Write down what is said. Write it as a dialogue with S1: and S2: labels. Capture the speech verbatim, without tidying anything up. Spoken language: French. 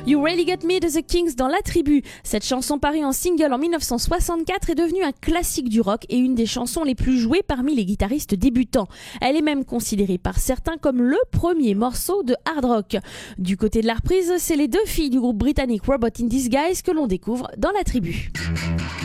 S1: You Really Got Me de The Kings dans La Tribu. Cette chanson parue en single en dix-neuf cent soixante-quatre est devenue un classique du rock et une des chansons les plus jouées parmi les guitaristes débutants. Elle est même considérée par certains comme le premier morceau de hard rock. Du côté de la reprise, c'est les deux filles du groupe britannique Robot in Disguise que l'on découvre dans La Tribu.